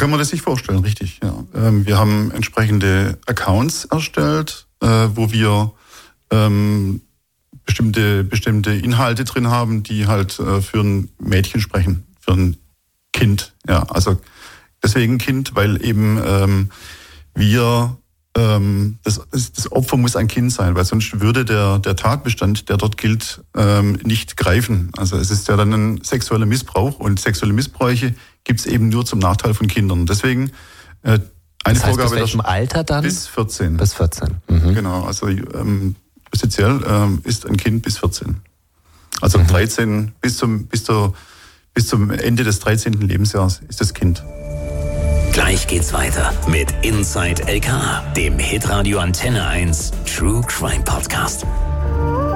kann man das sich vorstellen, richtig. Ja. Wir haben entsprechende Accounts erstellt, wo wir bestimmte Inhalte drin haben, die halt für ein Mädchen sprechen, für ein Kind. Ja, also deswegen Kind, weil eben das Opfer muss ein Kind sein, weil sonst würde der Tatbestand, der dort gilt, nicht greifen. Also es ist ja dann ein sexueller Missbrauch und sexuelle Missbräuche gibt's eben nur zum Nachteil von Kindern. Deswegen eine das heißt, Vorgabe. Bis welchem Alter dann? Bis 14. Bis 14. Mhm. Genau, also offiziell ist ein Kind bis 14. Also 13 bis zum Ende des 13. Lebensjahres ist das Kind. Gleich geht's weiter mit Inside LK, dem Hitradio Antenne 1 True Crime Podcast.